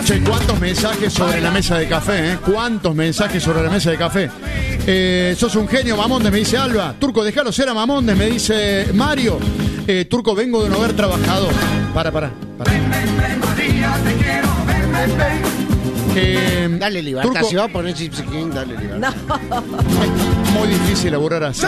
Che, ¿cuántos mensajes sobre la mesa de café? ¿Cuántos mensajes sobre la mesa de café? Sos un genio, Mamondes, me dice Alba. Turco, déjalo ser a Mamondes, me dice Mario. Turco, vengo de no haber trabajado. Para. Dale libertad, Turco, si va a poner Gypsy King, dale libertad. No. muy difícil laburar así.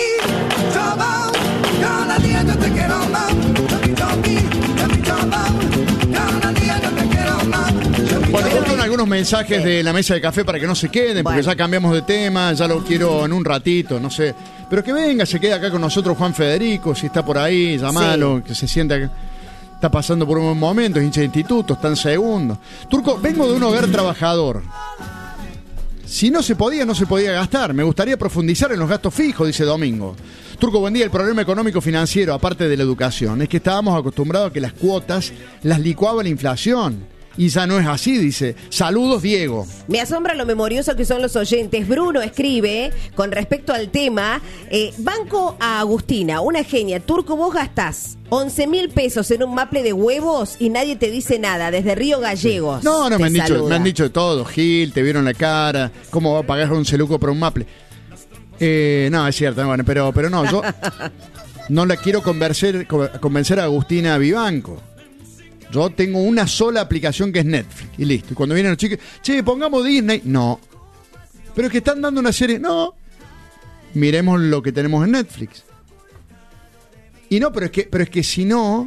Bueno, cortan algunos mensajes de la mesa de café para que no se queden, porque ya cambiamos de tema, ya lo quiero en un ratito, no sé. Pero que venga, se quede acá con nosotros Juan Federico, si está por ahí, llamalo, que se sienta acá. Está pasando por un buen momento, es hincha de instituto, está en segundo. Turco, vengo de un hogar trabajador. Si no se podía, no se podía gastar. Me gustaría profundizar en los gastos fijos, dice Domingo. Turco, buen día. El problema económico financiero, aparte de la educación, es que estábamos acostumbrados a que las cuotas las licuaba la inflación. Y ya no es así, dice. Saludos, Diego. Me asombra lo memorioso que son los oyentes. Bruno escribe, con respecto al tema, banco a Agustina, una genia. Turco, vos gastás 11.000 pesos en un maple de huevos y nadie te dice nada, desde Río Gallegos. No, me han dicho de todo. Gil, te vieron la cara. ¿Cómo va a pagar un celuco por un maple? No, es cierto, bueno, pero no, yo no la quiero convencer a Agustina Vivanco. Yo tengo una sola aplicación que es Netflix y listo. Y cuando vienen los chicos, che, pongamos Disney. No. Pero es que están dando una serie. No. Miremos lo que tenemos en Netflix. Y no, pero es que si no,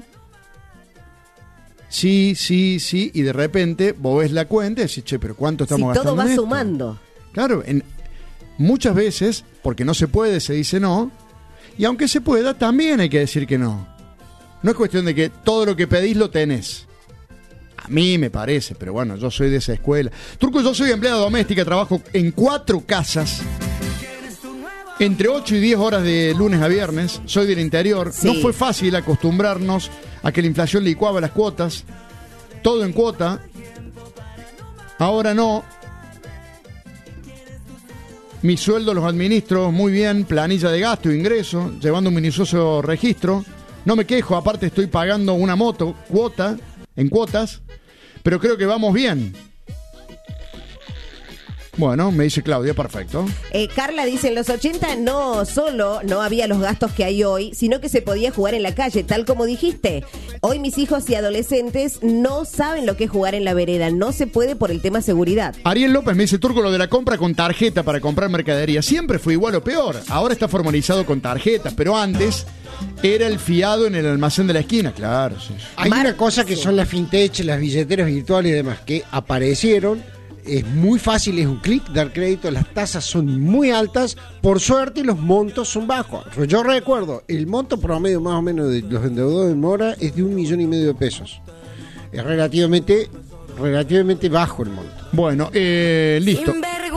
sí, y de repente vos ves la cuenta y decís, che, pero ¿cuánto estamos gastando? Todo va en esto? sumando. Claro, muchas veces, porque no se puede, se dice no. Y aunque se pueda, también hay que decir que no. No es cuestión de que todo lo que pedís lo tenés. A mí me parece, pero bueno, yo soy de esa escuela. Turco, yo soy empleada doméstica, trabajo en 4 casas, entre 8 y 10 horas de lunes a viernes. Soy del interior. Sí. No fue fácil acostumbrarnos a que la inflación licuaba las cuotas. Todo en cuota. Ahora no. Mi sueldo los administro muy bien, planilla de gasto e ingreso, llevando un minucioso registro. No me quejo, aparte estoy pagando una moto, en cuotas, pero creo que vamos bien. Bueno, me dice Claudia, perfecto. Carla dice, en los 80 no solo no había los gastos que hay hoy, sino que se podía jugar en la calle, tal como dijiste. Hoy mis hijos y adolescentes no saben lo que es jugar en la vereda, no se puede por el tema seguridad. Ariel López me dice, Turco, lo de la compra con tarjeta para comprar mercadería siempre fue igual o peor. Ahora está formalizado con tarjetas, pero antes era el fiado en el almacén de la esquina, claro. Sí. Hay una cosa que son las fintech, las billeteras virtuales y demás, que aparecieron. Es muy fácil, es un clic dar crédito, las tasas son muy altas, por suerte los montos son bajos. Yo recuerdo, el monto promedio más o menos de los endeudados en mora es de 1,5 millones de pesos. Es relativamente bajo el monto. Bueno, listo.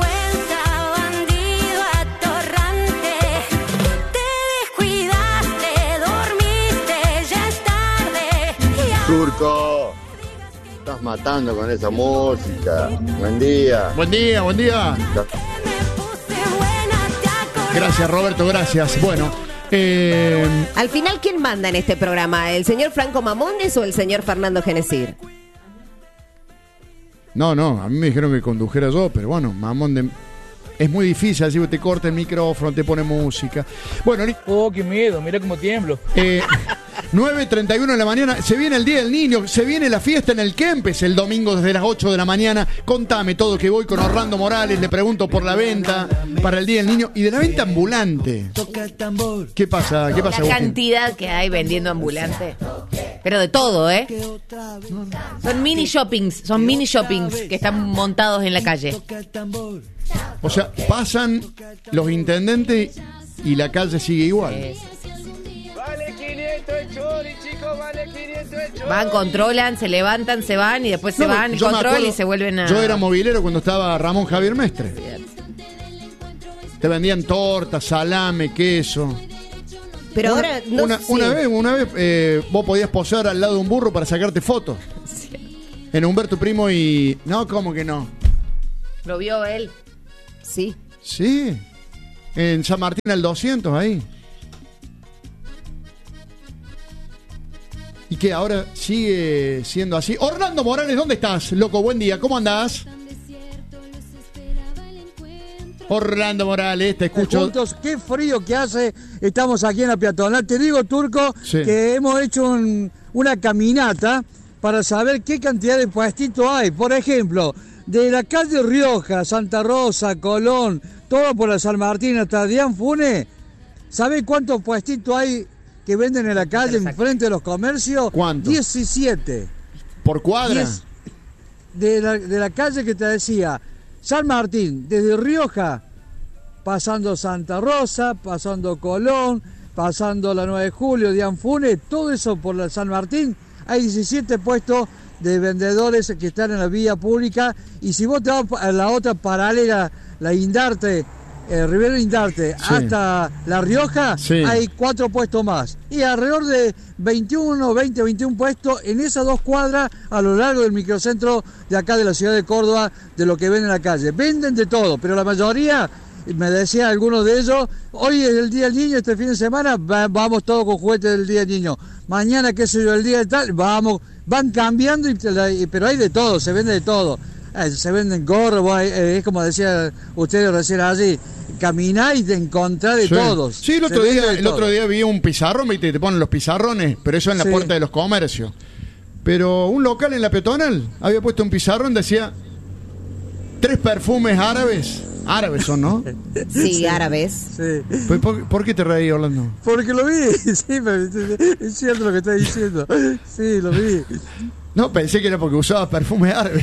Turco, estás matando con esa música. Buen día. Buen día. Gracias, Roberto, gracias. Bueno, al final, ¿quién manda en este programa? ¿El señor Franco Mamondes o el señor Fernando Genesir? No, a mí me dijeron que condujera yo, pero bueno, Mamondes es muy difícil, así te corta el micrófono, te pone música. Bueno, qué miedo, mira cómo tiemblo. 9:31 de la mañana, se viene el Día del Niño, se viene la fiesta en el Kempes el domingo desde las 8 de la mañana. Contame todo, que voy con Orlando Morales, le pregunto por la venta para el Día del Niño y de la venta ambulante. ¿Qué pasa? La cantidad que hay vendiendo ambulante. Pero de todo, ¿eh? Son mini shoppings que están montados en la calle. O sea, pasan los intendentes y la calle sigue igual. Vale 500 el chori, chicos, vale 500 el chori. Van, controlan, se levantan, se van y después se van, controlan y se vuelven a... Yo era movilero cuando estaba Ramón Javier Mestre. Te vendían tortas, salame, queso. Pero ahora no una vez vos podías posar al lado de un burro para sacarte fotos. Sí. En Humberto Primo y... No, ¿cómo que no? ¿Lo vio él? Sí. Sí. En San Martín al 200, ahí. y que ahora sigue siendo así. Orlando Morales, ¿dónde estás, loco? Buen día, ¿cómo andás? Orlando Morales, te escucho. Juntos, qué frío que hace. Estamos aquí en la peatonal. Te digo, Turco, Sí. que hemos hecho una caminata para saber qué cantidad de puestitos hay. Por ejemplo, de la calle Rioja, Santa Rosa, Colón, todo por la San Martín hasta Dianfune. ¿Sabés cuántos puestitos hay que venden en la calle, enfrente de los comercios? ¿Cuántos? 17. ¿Por cuadra? 10 de la calle que te decía, San Martín, desde Rioja, pasando Santa Rosa, pasando Colón, pasando la 9 de Julio, Dianfune, todo eso por la San Martín, hay 17 puestos de vendedores que están en la vía pública, y si vos te vas a la otra paralela, la Indarte, Rivero Indarte, Sí. hasta La Rioja, Sí. hay 4 puestos más. Y alrededor de 21 puestos en esas 2 cuadras a lo largo del microcentro de acá de la ciudad de Córdoba, de lo que venden en la calle. Venden de todo, pero la mayoría, me decía algunos de ellos, hoy es el Día del Niño, este fin de semana vamos todos con juguetes del Día del Niño. Mañana, qué sé yo, el día de tal, vamos, van cambiando, pero hay de todo, se vende de todo. Se venden gorros, es como decía ustedes recién allí, caminar y te encontrás de Sí. todos. Sí, el Se otro vende día, de el otro todo. día vi un pizarrón, ¿viste? Te ponen los pizarrones, pero eso en la Sí. puerta de los comercios. Pero un local en la peatonal había puesto un pizarrón, decía 3 perfumes árabes. Árabes son, ¿no? Sí, árabes. Sí. Pues, ¿por qué te reí, Orlando? Porque lo vi, sí, es cierto lo que estás diciendo. Sí, lo vi. No, pensé que era porque usaba perfume árabe.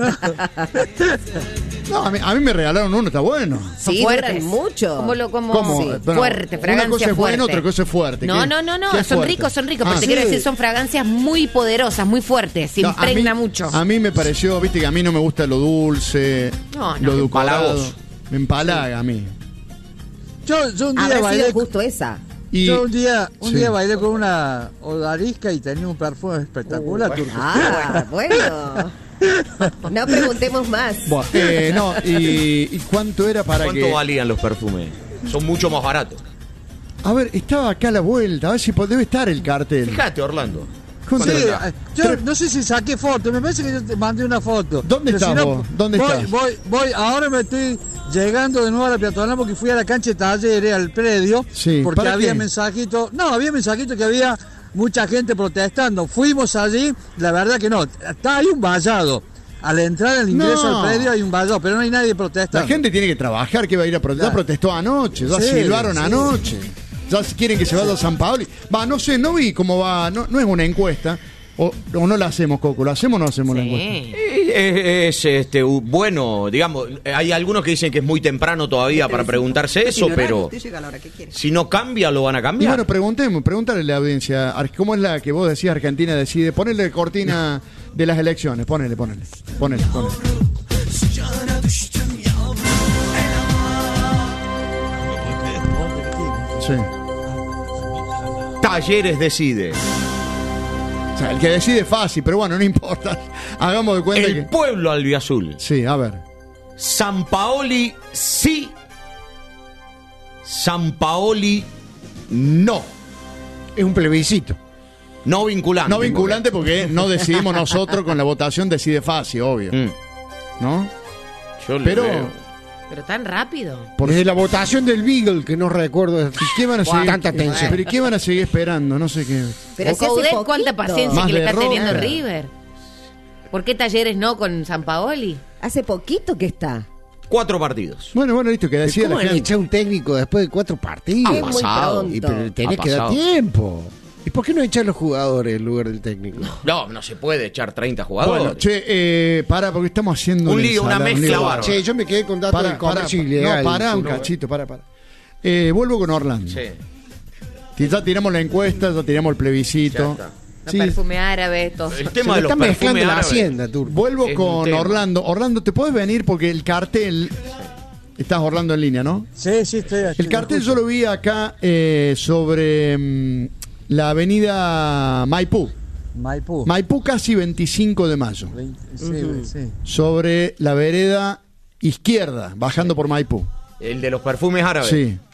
No, a mí me regalaron uno, está bueno. Sí, fuertes. duran mucho. ¿Cómo? Sí. Bueno, Fuerte, una fragancia cosa es fuerte. buena, otra cosa es fuerte. No, ¿Qué? no, ¿Qué es son fuerte? ricos, pero Ah, te quiero sí. decir, son fragancias muy poderosas, muy fuertes, se No, impregna mucho. A mí me pareció, viste que a mí no me gusta lo dulce, No, lo edulcorado. empalagoso. Me empalaga a mí. Yo un día Habrá bailé. sido justo esa. Y, Yo un día Sí. bailé con una odalisca y tenía un perfume espectacular. Turco. Ah, bueno. No preguntemos más. Buah, no, y ¿cuánto era para ¿Cuánto que...? valían los perfumes? Son mucho más baratos. A ver, estaba acá a la vuelta, a ver si debe estar el cartel. Fíjate, Orlando. ¿Cuánto Sí, era? yo no sé si saqué foto, me parece que yo te mandé una foto. ¿Dónde Pero estás vos? ¿Dónde estás? Voy, ahora me estoy llegando de nuevo a la peatonal porque fui a la cancha de talleres, al predio, Sí, porque ¿para había qué? mensajitos, que había mucha gente protestando. Fuimos allí, la verdad que no, está ahí un vallado. A la entrada, al ingreso No. al predio hay un vallado, pero no hay nadie protestando. La gente tiene que trabajar, que va a ir a protestar. Claro. Protestó anoche, ya Sí, silbaron sí. anoche. Ya quieren que se vaya a San Paoli. Va, no sé, no vi cómo va, no es una encuesta. O no la hacemos, Coco, ¿la hacemos o no hacemos la encuesta? Sí. Bueno, digamos, hay algunos que dicen que es muy temprano todavía para preguntarse eso, pero si no cambia, lo van a Y cambiar. bueno, pregúntale a la audiencia, ¿cómo es la que vos decías Argentina decide? Ponele cortina de las elecciones, ponele. Sí. Talleres decide. O sea, el que decide es fácil, pero bueno, no importa. Hagamos de cuenta El que... pueblo albiazul. Sí, a ver. San Paoli sí. San Paoli no. Es un plebiscito. No vinculante. No vinculante porque no decidimos nosotros con la votación, decide fácil, obvio. ¿No? Yo le Pero... veo. Pero tan rápido. Desde la votación del Beagle, que no recuerdo. ¿Y qué van a seguir? Tanta tensión. ¿Pero y qué van a seguir esperando? No sé qué. Pero si hace Coudet, poquito. cuánta paciencia Más que le de está teniendo Roca. River. ¿Por qué Talleres no con San Paoli? Hace poquito que está. 4 partidos. Bueno, listo, que decía ¿Cómo la van a gente. echar un técnico después de 4 partidos? Es muy pasado. Y pronto. pero tenés Ha que dar pasado. tiempo. ¿Y por qué no echar los jugadores en lugar del técnico? No se puede echar 30 jugadores. Bueno, che, para, porque estamos haciendo Un lío, una ensalada, mezcla lío. bárbara. Che, yo me quedé con datos del comercio ilegal. No, pará un Uno- cachito, para. Vuelvo con Orlando. Sí. Ya tiramos la encuesta, ya tiramos el plebiscito. Ya está. Los Sí, perfumes árabes, todo. El Se tema me de los está mezclando perfumes la árabes. hacienda, Turco. vuelvo Es un con tema. Orlando. Orlando, ¿te podés venir? Porque el cartel... Estás Orlando en línea, ¿no? Sí, estoy aquí. El cartel yo lo vi acá sobre la avenida Maipú. Maipú. Maipú casi 25 de mayo. Sí. Sobre la vereda izquierda, bajando por Maipú. El de los perfumes árabes. Sí.